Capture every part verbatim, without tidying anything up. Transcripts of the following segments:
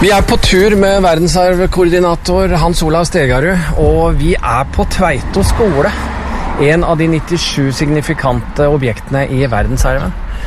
Vi er på tur med verdensarvkoordinator Hans Olav Stegarud, og vi er på Tveito skole, en av de nittisju signifikante objektene i verdensarven.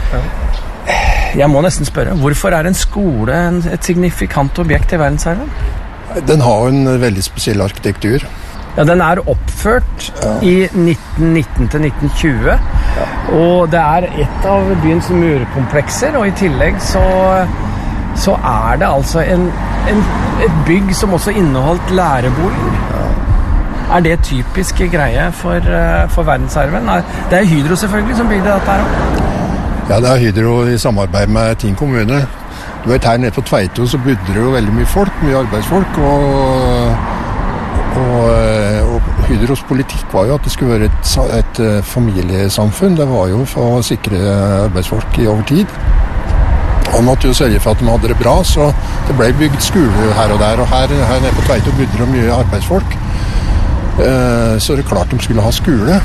Jeg må nesten spørre, hvorfor er en skole et signifikant objekt i verdensarven? Den har en veldig spesiell arkitektur. Ja, den er oppført ja. i nitten nitten til nitten tjue, ja. Og det er et av byens murkomplekser, og i tillegg så, så er det altså en, en, et bygg som også inneholdt læreboliger. Ja. Er det typisk greie for, for verdensarven? Det er Hydro selvfølgelig som bygde dette her. Ja, det er Hydro i samarbeid med Tinn kommune. Du vet, her nede på Tveito så bodde det jo veldig mye folk, mye arbeidsfolk, og Og, og Hydros politikk var jo at det skulle være et, et familiesamfunn. Det var jo for å sikre arbeidsfolk i over tid. Og måtte jo sørge for at de hadde det bra, så det ble bygd skole her og der. Og her, her nede på Tveito bodde det mye arbeidsfolk. Eh, så det er klart de skulle ha skole.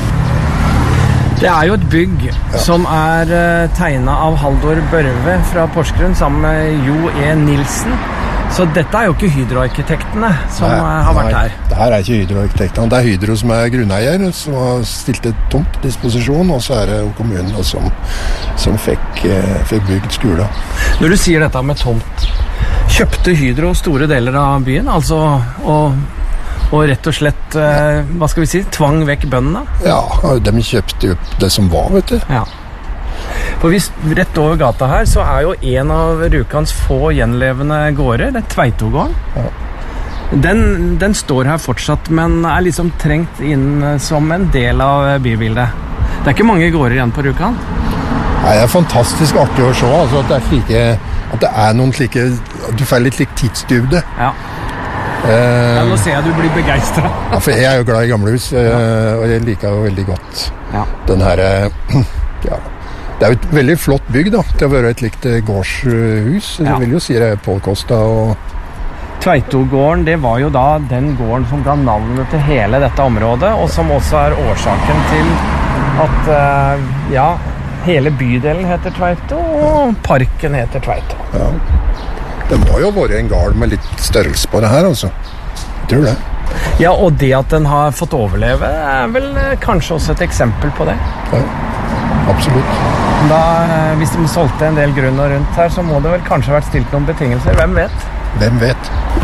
Det er jo et bygg ja. som er tegnet av Haldor Børve fra Porsgrunn sammen med Jo E. Nilsen. Så dette er jo ikke Hydro-arkitektene som nei, har vært her. Nei, det her er ikke Hydro-arkitektene. Det er Hydro som er grunneier, som har stilt et tomt disposisjon, og så er det kommunen som, som fikk, fikk bygd skole. Når du sier dette med tomt, kjøpte Hydro store deler av byen, altså, og, og rett og slett, ja. hva skal vi si, tvang vekk bøndene? Ja, de kjøpte opp det som var, vet du. Ja. For hvis rett over gata her, så er jo en av Rjukans få gjenlevende gårder, det er Tveitogården. Ja. Den, den står her fortsatt, men er liksom trengt inn som en del av bybildet. Det er ikke mange gårder igjen på Rjukan. Nei, det er fantastisk artig å se, altså, at, det er slike, at det er noen slike, du får litt like tidsdybde. Ja. Eh, ja, nå ser jeg du blir begeistret. Ja, for jeg er jo glad i gamlehus, eh, og jeg liker jo veldig godt ja. den her, ja, det er jo et veldig flott bygg da, til å være et likt gårdshus. Ja. Jeg vil jo si det er påkostet. Og... Tveitogården, det var jo da den gården som ga navnet til hele dette området, og som også er årsaken til at uh, ja, hele bydelen heter Tveito, og parken heter Tveito. Ja. Det må jo være en gard med litt størrelse på det her, altså. Jeg tror det. Ja, og det at den har fått overleve, er vel kanskje også et eksempel på det. Ja. Absolutt. Da, hvis de solgte en del grunn og rundt her, så må det vel kanskje ha vært stilt noen betingelser. Hvem vet? Hvem vet?